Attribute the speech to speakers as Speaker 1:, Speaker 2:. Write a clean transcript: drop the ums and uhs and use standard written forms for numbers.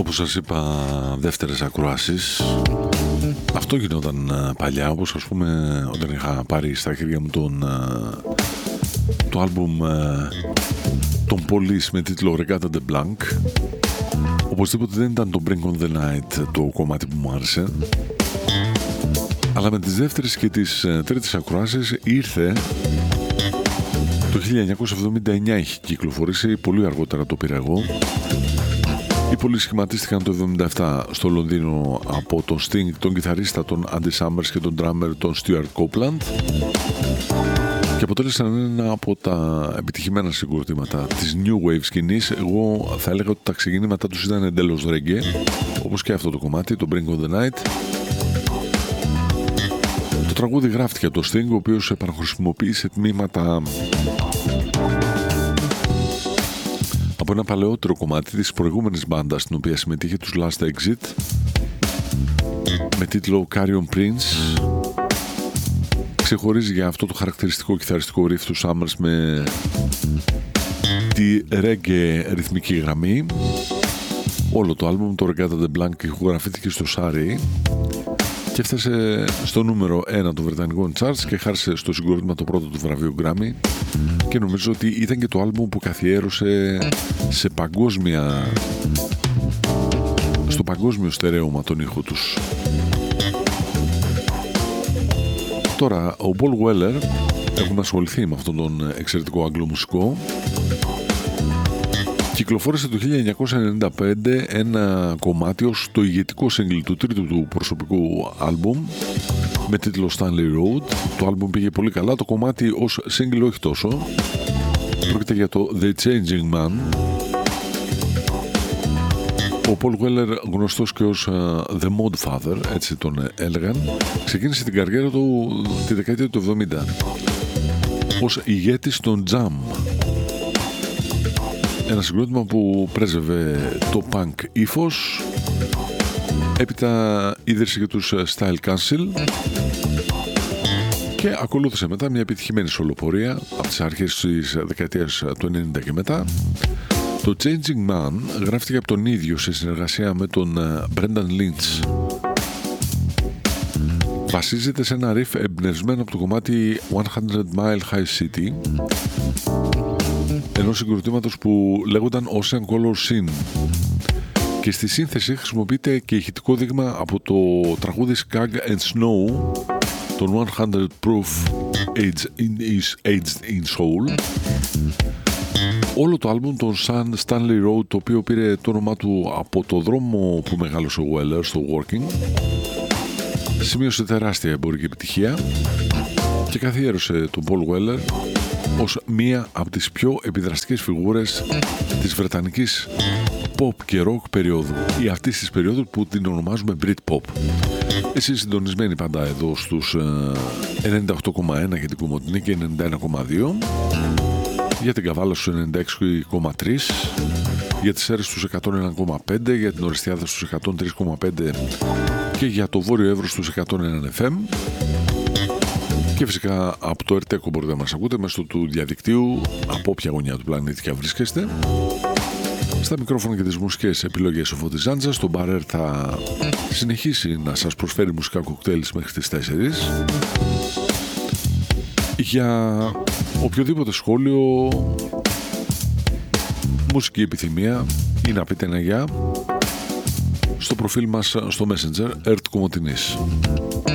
Speaker 1: Όπως σας είπα, δεύτερες ακροάσεις. Αυτό γινόταν παλιά, όπως ας πούμε όταν είχα πάρει στα χέρια μου το άλμπουμ των Police με τίτλο Regatta de Blanc. Οπωσδήποτε δεν ήταν το Bring on the Night το κομμάτι που μου άρεσε, αλλά με τις δεύτερες και τις τρίτες ακροάσεις ήρθε το 1979, έχει κυκλοφορήσει, πολύ αργότερα το πήρα εγώ. Οι Police σχηματίστηκαν το 1977 στο Λονδίνο από τον Sting, τον κιθαρίστα τον Andy Summers και τον drummer τον Stuart Copeland και αποτέλεσαν ένα από τα επιτυχημένα συγκροτήματα της New Wave σκηνής. Εγώ θα έλεγα ότι τα ξεκινήματά τους ήταν εντελώς reggae, όπως και αυτό το κομμάτι, το Bring on the Night. Το τραγούδι γράφτηκε από τον Sting, ο οποίος επαναχρησιμοποίησε τμήματα από ένα παλαιότερο κομμάτι της προηγούμενης μπάντας στην οποία συμμετείχε, τους Last Exit, με τίτλο Carrion Prince. Ξεχωρίζει για αυτό το χαρακτηριστικό κιθαριστικό riff του Summers με τη reggae ρυθμική γραμμή. Όλο το άλμπουμ, το Regatta de Blanc, ηχογραφήθηκε στο Surrey και έφτασε στο νούμερο 1 των Βρετανικών charts και χάρισε στο συγκρότημα το πρώτο του βραβείο Grammy, και νομίζω ότι ήταν και το άλμπουμ που καθιέρωσε στο παγκόσμιο στερέωμα τον ήχο τους. Τώρα ο Paul Weller, έχουμε ασχοληθεί με αυτόν τον εξαιρετικό αγγλομουσικό, κυκλοφόρησε το 1995 ένα κομμάτι ως το ηγετικό single του τρίτου του προσωπικού άλμπουμ με τίτλο Stanley Road. Το άλμπουμ πήγε πολύ καλά, το κομμάτι ως single όχι τόσο. Πρόκειται για το The Changing Man. Ο Paul Weller, γνωστός και ως The Mod Father, έτσι τον έλεγαν, ξεκίνησε την καριέρα του τη δεκαετία του 70 ως ηγέτης των Jam, ένα συγκρότημα που πρέζευε το punk ύφος. Έπειτα ίδρυσε και τους Style Council και ακολούθησε μετά μια επιτυχημένη σολοπορία από τις αρχές της δεκαετίας του 90 και μετά. Το Changing Man γράφτηκε από τον ίδιο σε συνεργασία με τον Brendan Lynch. Βασίζεται σε ένα riff εμπνευσμένο από το κομμάτι 100 Mile High City, ενός συγκροτήματος που λέγονταν Ocean Color Scene, και στη σύνθεση χρησιμοποιείται και ηχητικό δείγμα από το τραγούδι Skag and Snow των 100 Proof Aged in Soul. Όλο το άλμπουμ των Stanley Road, το οποίο πήρε το όνομά του από το δρόμο που μεγάλωσε ο Weller στο Working, σημείωσε τεράστια εμπορική επιτυχία και καθιέρωσε τον Paul Weller ως μία από τις πιο επιδραστικές φιγούρες της βρετανικής pop και rock περίοδου, ή αυτής της περίοδου που την ονομάζουμε Britpop. Εσείς συντονισμένοι πάντα εδώ στους 98,1 για την Κομωτινή και 91,2, για την Καβάλα στους 96,3, για τις Σέρρες στους 101,5, για την Οριστιάδα στους 103,5 και για το Βόρειο Εύρος στους 101 FM. Και φυσικά από το ΕΡΤΕΚΟ μπορείτε να μας ακούτε μέσω του διαδικτύου από όποια γωνιά του πλανήτη και βρίσκεστε. Στα μικρόφωνα και τις μουσικές επιλογές ο Φώτης Ζάντζας. Το Μπαρέρ θα συνεχίσει να σας προσφέρει μουσικά κοκτέιλ μέχρι τις 4. Για οποιοδήποτε σχόλιο, μουσική επιθυμία ή να πείτε ένα γεια, στο προφίλ μας στο Messenger ΕΡΤ Κομωτινής.